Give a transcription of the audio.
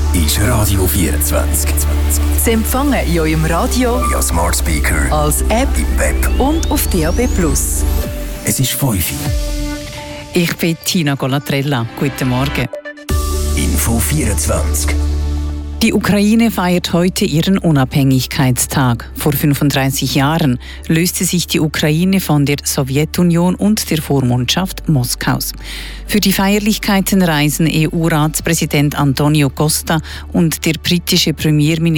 ist Radio 24. Sie empfangen in eurem Radio, via Smart Speaker, als App im Web und auf DAB+. Es ist 5 Uhr. Ich bin Tina Golatrella. Guten Morgen. Info 24. Die Ukraine feiert heute ihren Unabhängigkeitstag. Vor 35 Jahren löste sich die Ukraine von der Sowjetunion und der Vormundschaft Moskaus. Für die Feierlichkeiten reisen EU-Ratspräsident Antonio Costa und der britische Premierminister